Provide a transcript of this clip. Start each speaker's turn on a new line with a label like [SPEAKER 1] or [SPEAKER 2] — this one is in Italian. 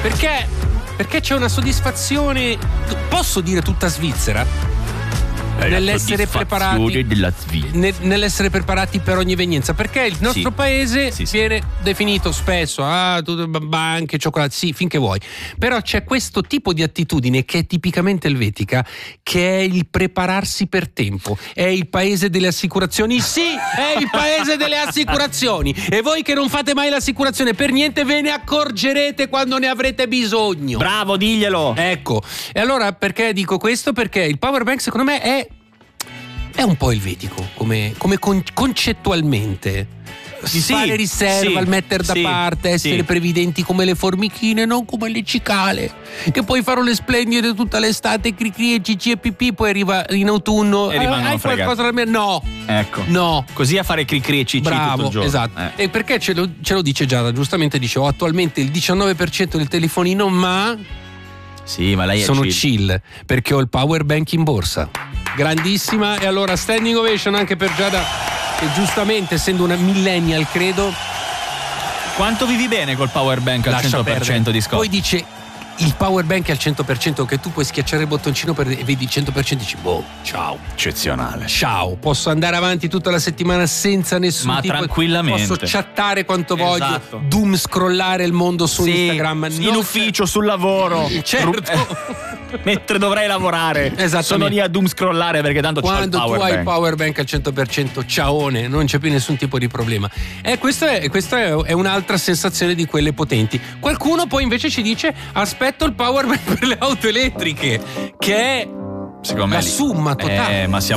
[SPEAKER 1] Perché c'è una soddisfazione, posso dire tutta svizzera? Nell'essere preparati nell'essere preparati per ogni evenienza, perché il nostro paese viene definito spesso banche, cioccolati, sì, finché vuoi, però c'è questo tipo di attitudine che è tipicamente elvetica, che è il prepararsi per tempo. È il paese delle assicurazioni, sì, è il paese delle assicurazioni, e voi che non fate mai l'assicurazione per niente ve ne accorgerete quando ne avrete bisogno.
[SPEAKER 2] Bravo, diglielo.
[SPEAKER 1] Ecco, e allora perché dico questo? Perché il power bank secondo me è un po' elvetico come concettualmente. Fare riserva, il mettere da parte, essere previdenti come le formichine, non come le cicale, che poi farò le splendide tutta l'estate, cri e cici e pipì, poi arriva in autunno
[SPEAKER 2] e
[SPEAKER 1] hai qualcosa da me? No,
[SPEAKER 2] ecco,
[SPEAKER 1] no,
[SPEAKER 2] così a fare cri e cici tutto il giorno.
[SPEAKER 1] Esatto. E perché ce lo dice Giada, giustamente dice ho attualmente il 19% del telefonino, ma
[SPEAKER 2] sì, ma lei è
[SPEAKER 1] sono chill perché ho il power bank in borsa. Grandissima. E allora standing ovation anche per Giada, che giustamente, essendo una millennial, credo.
[SPEAKER 2] Quanto vivi bene col power bank al 100% di scopo?
[SPEAKER 1] Poi dice il power bank è al 100%, che tu puoi schiacciare il bottoncino e vedi il 100% e dici ciao,
[SPEAKER 2] eccezionale,
[SPEAKER 1] ciao, posso andare avanti tutta la settimana senza nessun tipo,
[SPEAKER 2] tranquillamente
[SPEAKER 1] posso chattare quanto voglio, doom scrollare il mondo su Instagram,
[SPEAKER 2] in ufficio, sul lavoro,
[SPEAKER 1] certo.
[SPEAKER 2] Mentre dovrei lavorare sono lì a doom scrollare, perché tanto
[SPEAKER 1] quando
[SPEAKER 2] c'ho il power
[SPEAKER 1] tu hai
[SPEAKER 2] bank.
[SPEAKER 1] il power bank al 100%, ciaone, non c'è più nessun tipo di problema. Questa è un'altra sensazione di quelle potenti. Qualcuno poi invece ci dice aspetto il power bank per le auto elettriche, che è
[SPEAKER 2] secondo me
[SPEAKER 1] la summa totale.
[SPEAKER 2] Ma siamo